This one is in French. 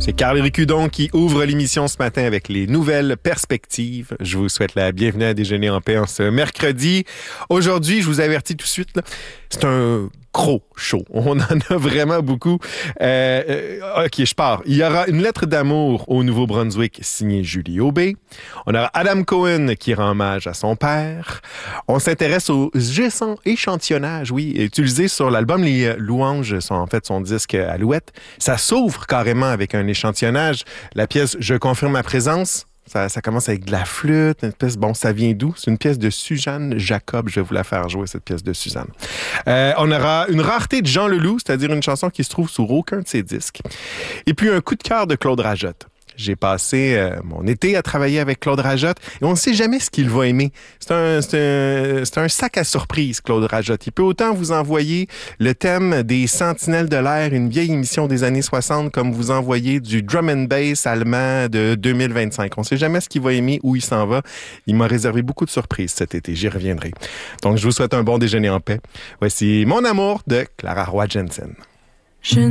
C'est Carl Ricudon qui ouvre l'émission ce matin avec les nouvelles perspectives. Je vous souhaite la bienvenue à Déjeuner en paix en ce mercredi. Aujourd'hui, je vous avertis tout de suite, là, c'est un gros show. On en a vraiment beaucoup. OK, je pars. Il y aura une lettre d'amour au Nouveau-Brunswick signée Julie Aubé. On aura Adam Cohen qui rend hommage à son père. On s'intéresse aux échantillonnages, oui, utilisés sur l'album Les Louanges, son disque Alouette. Ça s'ouvre carrément avec un échantillonnage. La pièce Je confirme ma présence. Ça commence avec de la flûte, une pièce, bon, ça vient d'où? C'est une pièce de Suzanne Jacob. Je vais vous la faire jouer, cette pièce de Suzanne. On aura une rareté de Jean Leloup, c'est-à-dire une chanson qui se trouve sur aucun de ses disques. Et puis un coup de cœur de Claude Rajotte. J'ai passé mon été à travailler avec Claude Rajotte et on ne sait jamais ce qu'il va aimer. C'est un sac à surprise, Claude Rajotte. Il peut autant vous envoyer le thème des Sentinelles de l'air, une vieille émission des années 60, comme vous envoyer du drum and bass allemand de 2025. On ne sait jamais ce qu'il va aimer, où il s'en va. Il m'a réservé beaucoup de surprises cet été. J'y reviendrai. Donc, je vous souhaite un bon déjeuner en paix. Voici Mon amour de Clara Roy Jensen.